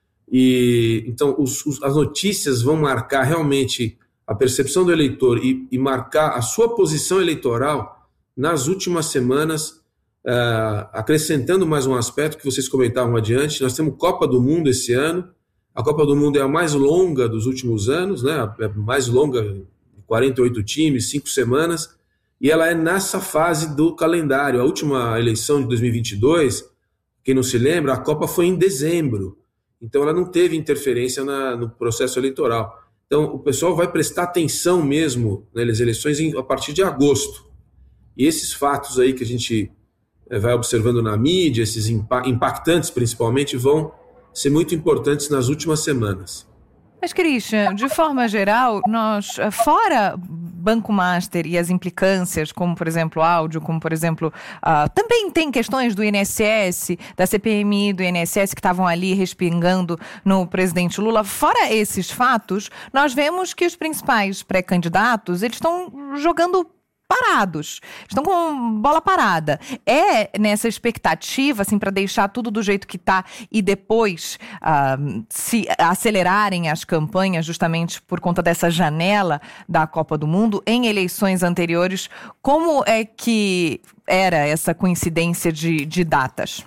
E, então, os, os, as notícias vão marcar realmente a percepção do eleitor e, e marcar a sua posição eleitoral nas últimas semanas, uh, acrescentando mais um aspecto que vocês comentavam adiante. Nós temos Copa do Mundo esse ano. A Copa do Mundo é a mais longa dos últimos anos, né? É a mais longa, quarenta e oito times, cinco semanas, e ela é nessa fase do calendário. A última eleição de dois mil e vinte e dois, quem não se lembra, a Copa foi em dezembro, então ela não teve interferência na, no processo eleitoral. Então, o pessoal vai prestar atenção mesmo nas eleições em, a partir de agosto. E esses fatos aí que a gente é, vai observando na mídia, esses impa- impactantes principalmente, vão ser muito importantes nas últimas semanas. Mas, Christian, de forma geral, nós, fora Banco Master e as implicâncias, como, por exemplo, áudio, como, por exemplo, uh, também tem questões do I N S S, da C P M I do I N S S que estavam ali respingando no presidente Lula. Fora esses fatos, nós vemos que os principais pré-candidatos, eles estão jogando parados, estão com bola parada. É nessa expectativa, assim, para deixar tudo do jeito que está e depois uh, se acelerarem as campanhas justamente por conta dessa janela da Copa do Mundo em eleições anteriores, como é que era essa coincidência de, de datas?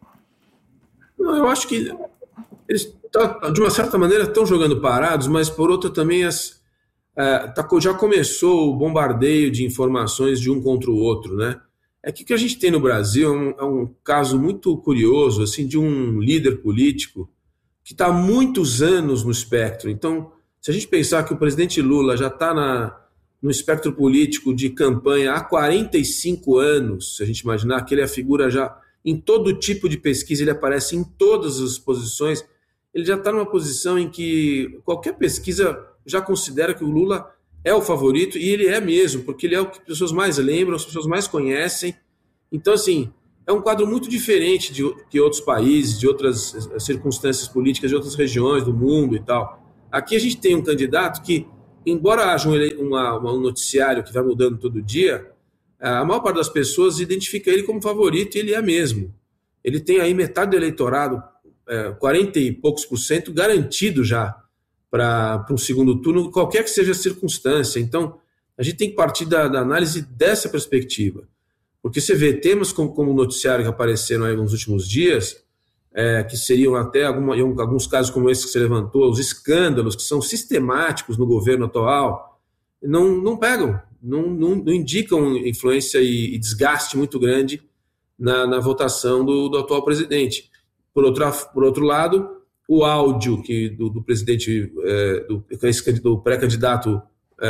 Não, eu acho que eles, de uma certa maneira, estão jogando parados, mas por outra também as Uh, tá, já começou o bombardeio de informações de um contra o outro, né? É que o que a gente tem no Brasil é um, é um caso muito curioso, assim, de um líder político que está há muitos anos no espectro. Então, se a gente pensar que o presidente Lula já está no espectro político de campanha há quarenta e cinco anos, se a gente imaginar que ele é a figura já em todo tipo de pesquisa, ele aparece em todas as posições, ele já está numa posição em que qualquer pesquisa já considera que o Lula é o favorito, e ele é mesmo, porque ele é o que as pessoas mais lembram, as pessoas mais conhecem. Então, assim, é um quadro muito diferente de que outros países, de outras circunstâncias políticas, de outras regiões do mundo e tal. Aqui a gente tem um candidato que, embora haja um, uma, uma, um noticiário que vai mudando todo dia, a maior parte das pessoas identifica ele como favorito, e ele é mesmo. Ele tem aí metade do eleitorado, é, quarenta e poucos por cento, garantido já para um segundo turno, qualquer que seja a circunstância. Então, a gente tem que partir da, da análise dessa perspectiva. Porque você vê temas como, como o noticiário que apareceram aí nos últimos dias, é, que seriam até alguma, em alguns casos como esse que você levantou, os escândalos que são sistemáticos no governo atual, não, não pegam, não, não, não indicam influência e, e desgaste muito grande na, na votação do, do atual presidente. Por outro, por outro lado, o áudio que, do, do presidente, é, do, do pré-candidato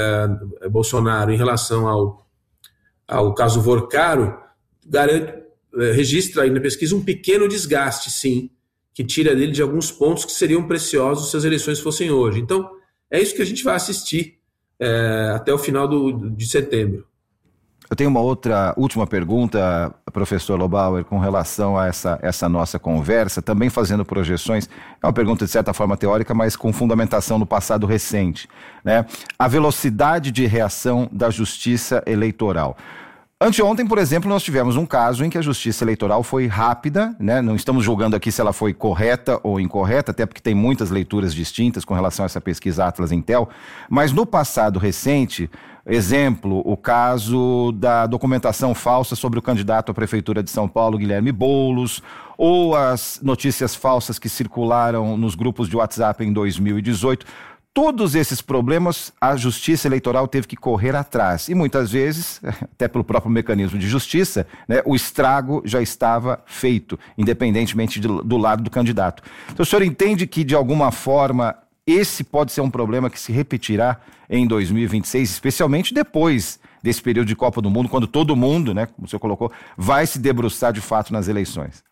é, Bolsonaro em relação ao, ao caso Vorcaro, garante, é, registra aí na pesquisa um pequeno desgaste, sim, que tira dele de alguns pontos que seriam preciosos se as eleições fossem hoje. Então, é isso que a gente vai assistir é, até o final do, de setembro. Eu tenho uma outra, última pergunta, professor Lobauer, com relação a essa, essa nossa conversa, também fazendo projeções. É uma pergunta de certa forma teórica, mas com fundamentação no passado recente, né? A velocidade de reação da justiça eleitoral. Anteontem, por exemplo, nós tivemos um caso em que a justiça eleitoral foi rápida, né? Não estamos julgando aqui se ela foi correta ou incorreta, até porque tem muitas leituras distintas com relação a essa pesquisa Atlas Intel, mas no passado recente, exemplo, o caso da documentação falsa sobre o candidato à Prefeitura de São Paulo, Guilherme Boulos, ou as notícias falsas que circularam nos grupos de WhatsApp em dois mil e dezoito, todos esses problemas a justiça eleitoral teve que correr atrás. E muitas vezes, até pelo próprio mecanismo de justiça, né, o estrago já estava feito, independentemente de, do lado do candidato. Então o senhor entende que, de alguma forma, esse pode ser um problema que se repetirá em dois mil e vinte e seis, especialmente depois desse período de Copa do Mundo, quando todo mundo, né, como o senhor colocou, vai se debruçar de fato nas eleições?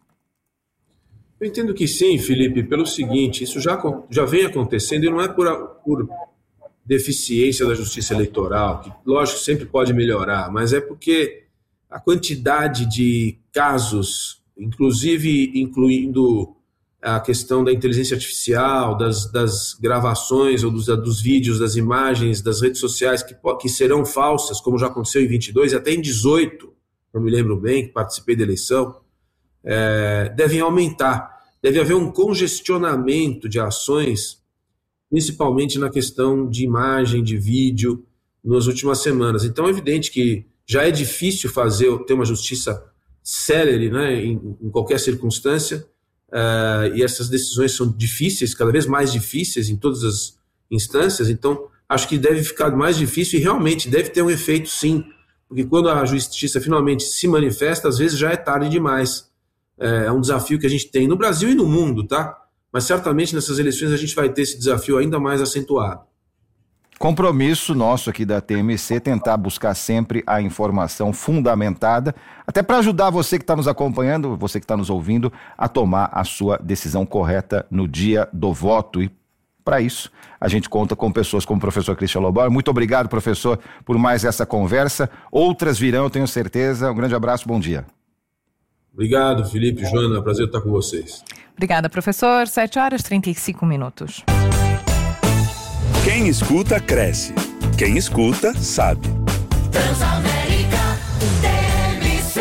Eu entendo que sim, Felipe, pelo seguinte, isso já, já vem acontecendo e não é por, por deficiência da justiça eleitoral, que lógico sempre pode melhorar, mas é porque a quantidade de casos, inclusive incluindo a questão da inteligência artificial, das, das gravações ou dos, dos vídeos, das imagens, das redes sociais que, que serão falsas, como já aconteceu em vinte e dois e até em dezoito, não me lembro bem, que participei da eleição, é, devem aumentar. Deve haver um congestionamento de ações, principalmente na questão de imagem, de vídeo, nas últimas semanas. Então é evidente que já é difícil fazer, ter uma justiça célere, né, em, em qualquer circunstância, uh, e essas decisões são difíceis, cada vez mais difíceis em todas as instâncias, então acho que deve ficar mais difícil e realmente deve ter um efeito sim, porque quando a justiça finalmente se manifesta, às vezes já é tarde demais. É um desafio que a gente tem no Brasil e no mundo, tá? Mas certamente nessas eleições a gente vai ter esse desafio ainda mais acentuado. Compromisso nosso aqui da T M C, tentar buscar sempre a informação fundamentada, até para ajudar você que está nos acompanhando, você que está nos ouvindo, a tomar a sua decisão correta no dia do voto. E para isso, a gente conta com pessoas como o professor Christian Lobauer. Muito obrigado, professor, por mais essa conversa. Outras virão, eu tenho certeza. Um grande abraço, bom dia. Obrigado, Felipe, Joana, prazer estar com vocês. Obrigada, professor. sete horas e trinta e cinco minutos. Quem escuta, cresce. Quem escuta, sabe. Transamérica T M C.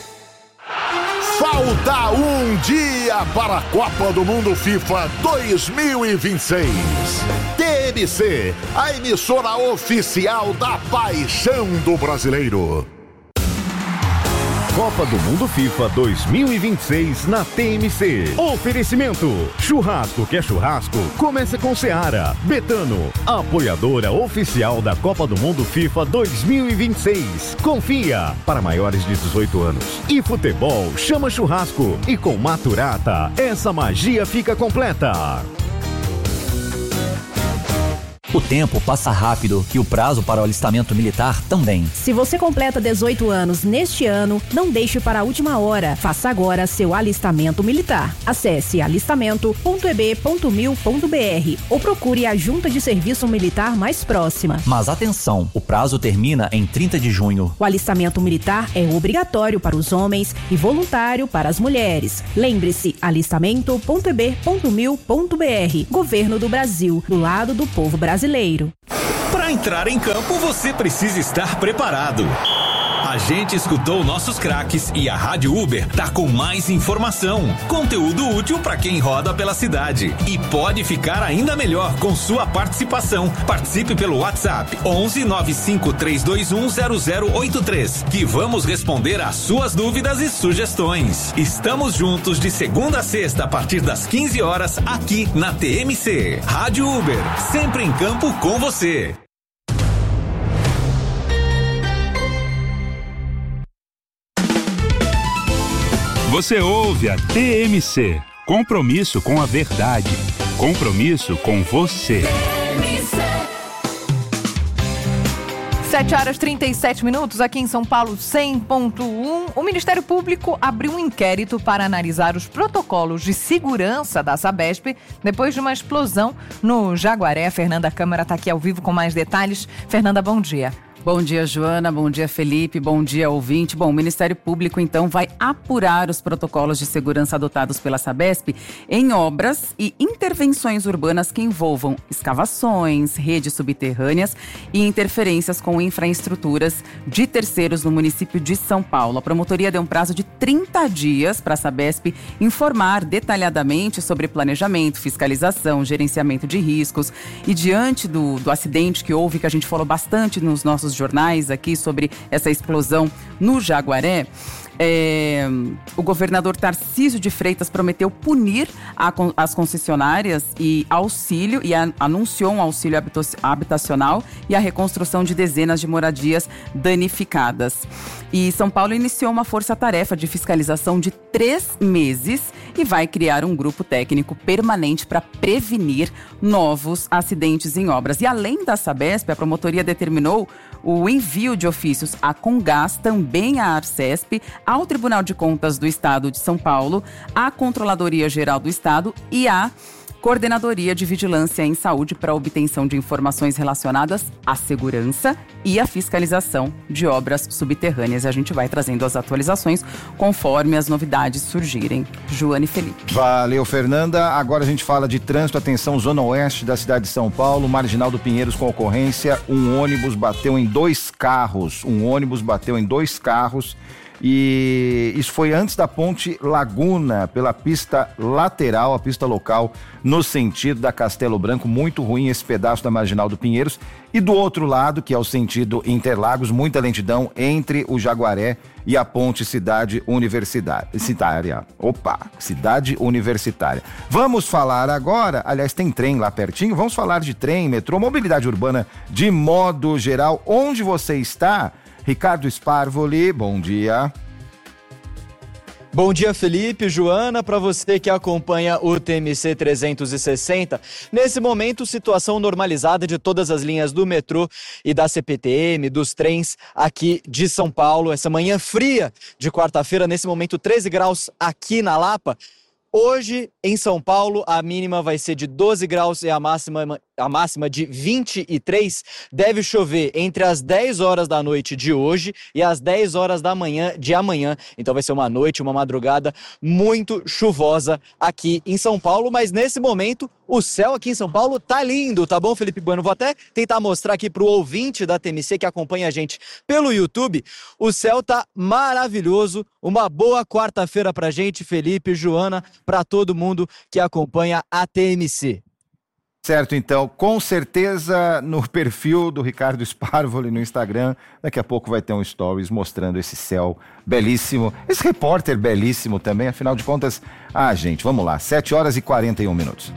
Falta um dia para a Copa do Mundo FIFA dois mil e vinte e seis. T M C, a emissora oficial da paixão do brasileiro. Copa do Mundo FIFA dois mil e vinte e seis na T M C. Oferecimento: churrasco que é churrasco, começa com Seara. Betano, apoiadora oficial da Copa do Mundo FIFA dois mil e vinte e seis. Confia, para maiores de dezoito anos. E futebol chama churrasco. E com Maturata, essa magia fica completa. O tempo passa rápido e o prazo para o alistamento militar também. Se você completa dezoito anos neste ano, não deixe para a última hora. Faça agora seu alistamento militar. Acesse alistamento ponto e b ponto mil ponto b r ou procure a junta de serviço militar mais próxima. Mas atenção, o prazo termina em trinta de junho. O alistamento militar é obrigatório para os homens e voluntário para as mulheres. Lembre-se, alistamento ponto e b ponto mil ponto b r. Governo do Brasil, do lado do povo brasileiro. Para entrar em campo, você precisa estar preparado. A gente escutou nossos craques e a Rádio Uber tá com mais informação, conteúdo útil para quem roda pela cidade. E pode ficar ainda melhor com sua participação. Participe pelo WhatsApp onze nove cinco três dois um zero zero oito três, que vamos responder às suas dúvidas e sugestões. Estamos juntos de segunda a sexta a partir das quinze horas aqui na T M C. Rádio Uber, sempre em campo com você. Você ouve a T M C. Compromisso com a verdade. Compromisso com você. sete horas e trinta e sete minutos, aqui em São Paulo, cem ponto um. O Ministério Público abriu um inquérito para analisar os protocolos de segurança da Sabesp depois de uma explosão no Jaguaré. A Fernanda Câmara está aqui ao vivo com mais detalhes. Fernanda, bom dia. Bom dia, Joana. Bom dia, Felipe. Bom dia, ouvinte. Bom, o Ministério Público, então, vai apurar os protocolos de segurança adotados pela Sabesp em obras e intervenções urbanas que envolvam escavações, redes subterrâneas e interferências com infraestruturas de terceiros no município de São Paulo. A promotoria deu um prazo de trinta dias para a Sabesp informar detalhadamente sobre planejamento, fiscalização, gerenciamento de riscos. E diante do, do acidente que houve, que a gente falou bastante nos nossos jornais aqui sobre essa explosão no Jaguaré, é, o governador Tarcísio de Freitas prometeu punir a, as concessionárias e auxílio e a, anunciou um auxílio habitacional e a reconstrução de dezenas de moradias danificadas. E São Paulo iniciou uma força-tarefa de fiscalização de três meses e vai criar um grupo técnico permanente para prevenir novos acidentes em obras. E além da Sabesp, a promotoria determinou o envio de ofícios à Congás, também à Arcesp, ao Tribunal de Contas do Estado de São Paulo, à Controladoria Geral do Estado e à Coordenadoria de Vigilância em Saúde para obtenção de informações relacionadas à segurança e à fiscalização de obras subterrâneas. A gente vai trazendo as atualizações conforme as novidades surgirem. Joana e Felipe. Valeu, Fernanda. Agora a gente fala de trânsito. Atenção, zona oeste da cidade de São Paulo, Marginal do Pinheiros com ocorrência. Um ônibus bateu em dois carros. Um ônibus bateu em dois carros. E isso foi antes da Ponte Laguna, pela pista lateral, a pista local, no sentido da Castelo Branco. Muito ruim esse pedaço da Marginal do Pinheiros. E do outro lado, que é o sentido Interlagos, muita lentidão entre o Jaguaré e a Ponte Cidade Universitária. Opa, Cidade Universitária. Vamos falar agora, aliás, tem trem lá pertinho, vamos falar de trem, metrô, mobilidade urbana de modo geral. Onde você está? Ricardo Sparvoli, bom dia. Bom dia, Felipe, Joana, para você que acompanha o T M C trezentos e sessenta. Nesse momento, situação normalizada de todas as linhas do metrô e da C P T M, dos trens aqui de São Paulo. Essa manhã fria de quarta-feira, nesse momento treze graus aqui na Lapa. Hoje, em São Paulo, a mínima vai ser de doze graus e a máxima, a máxima de vinte e três. Deve chover entre as dez horas da noite de hoje e as dez horas da manhã de amanhã. Então vai ser uma noite, uma madrugada muito chuvosa aqui em São Paulo. Mas nesse momento, O céu aqui em São Paulo tá lindo, tá bom, Felipe Bueno? Vou até tentar mostrar aqui pro ouvinte da T M C que acompanha a gente pelo YouTube. O céu tá maravilhoso. Uma boa quarta-feira pra gente, Felipe, Joana, pra todo mundo que acompanha a T M C. Certo, então, com certeza no perfil do Ricardo Sparvoli no Instagram, daqui a pouco vai ter um stories mostrando esse céu belíssimo, esse repórter belíssimo também, afinal de contas, ah, gente, vamos lá, sete horas e quarenta e um minutos.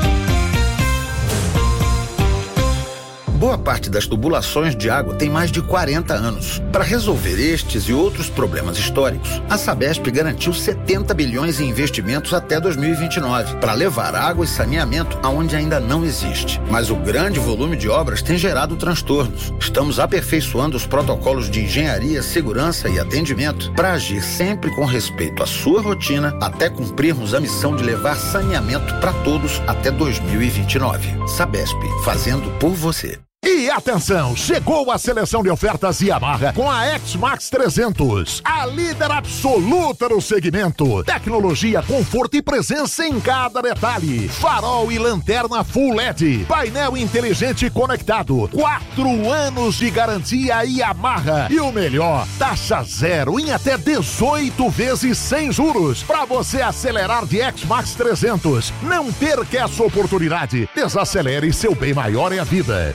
Boa parte das tubulações de água tem mais de quarenta anos. Para resolver estes e outros problemas históricos, a Sabesp garantiu setenta bilhões em investimentos até dois mil e vinte e nove, para levar água e saneamento aonde ainda não existe. Mas o grande volume de obras tem gerado transtornos. Estamos aperfeiçoando os protocolos de engenharia, segurança e atendimento para agir sempre com respeito à sua rotina, até cumprirmos a missão de levar saneamento para todos até dois mil e vinte e nove. Sabesp, fazendo por você. E atenção, chegou a seleção de ofertas Yamaha com a X-Max trezentos, a líder absoluta no segmento. Tecnologia, conforto e presença em cada detalhe. Farol e lanterna Full L E D, painel inteligente conectado, quatro anos de garantia Yamaha. E o melhor, taxa zero em até dezoito vezes sem juros, para você acelerar de X-Max trezentos. Não perca essa oportunidade. Desacelere, seu bem maior é a vida.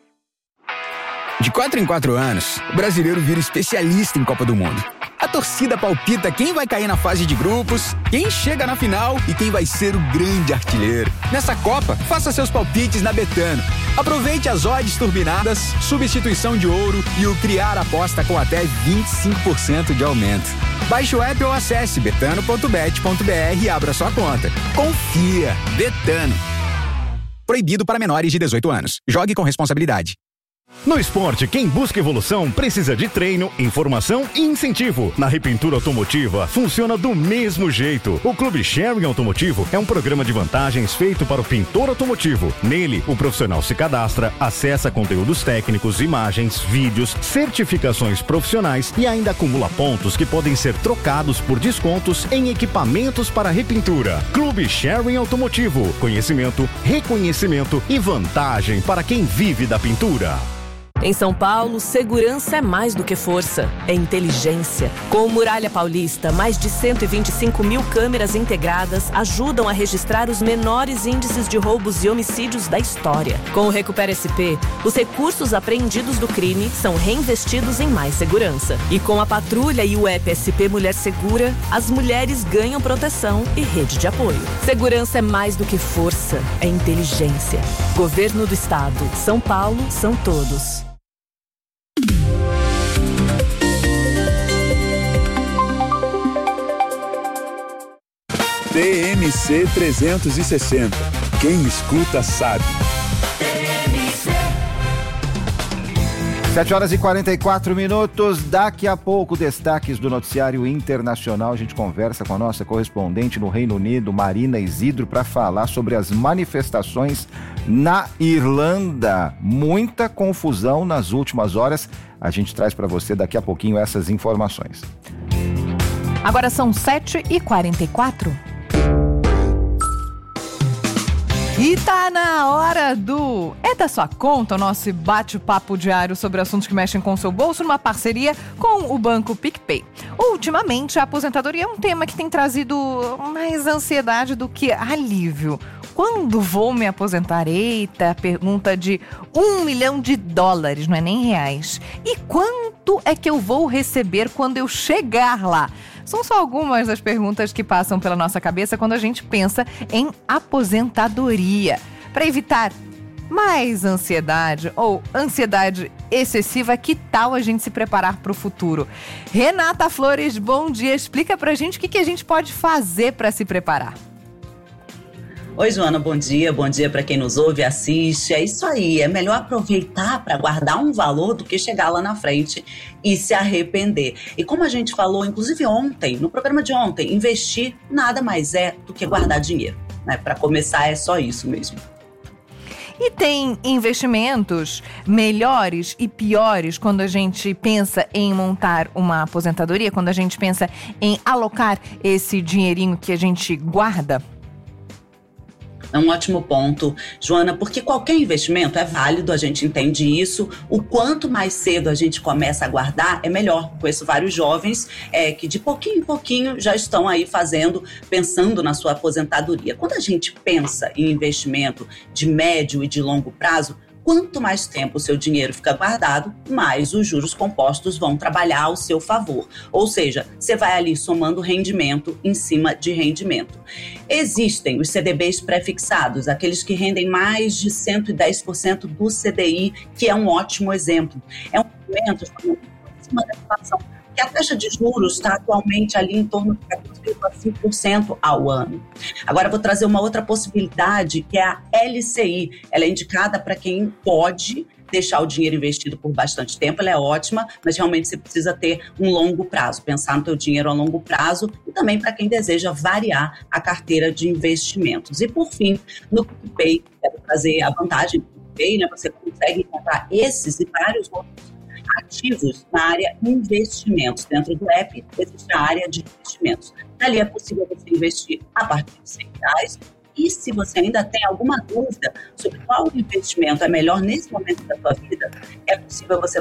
De quatro em quatro anos, o brasileiro vira especialista em Copa do Mundo. A torcida palpita quem vai cair na fase de grupos, quem chega na final e quem vai ser o grande artilheiro. Nessa Copa, faça seus palpites na Betano. Aproveite as odds turbinadas, substituição de ouro e o criar aposta com até vinte e cinco por cento de aumento. Baixe o app ou acesse betano ponto bet ponto br e abra sua conta. Confia! Betano. Proibido para menores de dezoito anos. Jogue com responsabilidade. No esporte, quem busca evolução precisa de treino, informação e incentivo. Na Repintura Automotiva, funciona do mesmo jeito. O Clube Sharing Automotivo é um programa de vantagens feito para o pintor automotivo. Nele, o profissional se cadastra, acessa conteúdos técnicos, imagens, vídeos, certificações profissionais e ainda acumula pontos que podem ser trocados por descontos em equipamentos para repintura. Clube Sharing Automotivo. Conhecimento, reconhecimento e vantagem para quem vive da pintura. Em São Paulo, segurança é mais do que força, é inteligência. Com o Muralha Paulista, mais de cento e vinte e cinco mil câmeras integradas ajudam a registrar os menores índices de roubos e homicídios da história. Com o Recupera S P, os recursos apreendidos do crime são reinvestidos em mais segurança. E com a patrulha e o app S P Mulher Segura, as mulheres ganham proteção e rede de apoio. Segurança é mais do que força, é inteligência. Governo do Estado. São Paulo, são todos. T M C trezentos e sessenta. Quem escuta sabe. sete horas e quarenta e quatro minutos. Daqui a pouco, destaques do noticiário internacional. A gente conversa com a nossa correspondente no Reino Unido, Marina Isidro, para falar sobre as manifestações na Irlanda. Muita confusão nas últimas horas. A gente traz para você daqui a pouquinho essas informações. Agora são sete e quarenta e quatro. E tá na hora do É da Sua Conta, o nosso bate-papo diário sobre assuntos que mexem com o seu bolso, numa parceria com o Banco PicPay. Ultimamente, a aposentadoria é um tema que tem trazido mais ansiedade do que alívio. Quando vou me aposentar? Eita, pergunta de um milhão de dólares, não é nem reais. E quanto é que eu vou receber quando eu chegar lá? São só algumas das perguntas que passam pela nossa cabeça quando a gente pensa em aposentadoria. Para evitar mais ansiedade ou ansiedade excessiva, que tal a gente se preparar para o futuro? Renata Flores, bom dia. Explica pra gente o que, que a gente pode fazer para se preparar. Oi, Joana, bom dia. Bom dia para quem nos ouve e assiste. É isso aí, é melhor aproveitar para guardar um valor do que chegar lá na frente e se arrepender. E como a gente falou, inclusive ontem, no programa de ontem, investir nada mais é do que guardar dinheiro, né? Para começar, é só isso mesmo. E tem investimentos melhores e piores quando a gente pensa em montar uma aposentadoria, quando a gente pensa em alocar esse dinheirinho que a gente guarda? É um ótimo ponto, Joana, porque qualquer investimento é válido, a gente entende isso. O quanto mais cedo a gente começa a guardar, é melhor. Conheço vários jovens é, que de pouquinho em pouquinho já estão aí fazendo, pensando na sua aposentadoria. Quando a gente pensa em investimento de médio e de longo prazo, quanto mais tempo o seu dinheiro fica guardado, mais os juros compostos vão trabalhar ao seu favor. Ou seja, você vai ali somando rendimento em cima de rendimento. Existem os C D Bs pré-fixados, aqueles que rendem mais de cento e dez por cento do C D I, que é um ótimo exemplo. É um momento acima da inflação, que a taxa de juros está atualmente ali em torno de quatorze vírgula cinco por cento ao ano. Agora vou trazer uma outra possibilidade, que é a L C I. Ela é indicada para quem pode deixar o dinheiro investido por bastante tempo, ela é ótima, mas realmente você precisa ter um longo prazo, pensar no teu dinheiro a longo prazo, e também para quem deseja variar a carteira de investimentos. E por fim, no PicPay, quero trazer a vantagem do PicPay, né? Você consegue encontrar esses e vários outros ativos na área investimentos. Dentro do app existe a área de investimentos. Ali é possível você investir a partir de cem reais. E se você ainda tem alguma dúvida sobre qual investimento é melhor nesse momento da sua vida, é possível você